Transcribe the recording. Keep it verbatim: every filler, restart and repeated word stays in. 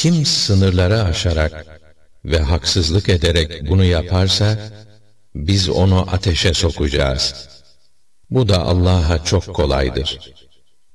Kim sınırları aşarak ve haksızlık ederek bunu yaparsa, biz onu ateşe sokacağız. Bu da Allah'a çok kolaydır.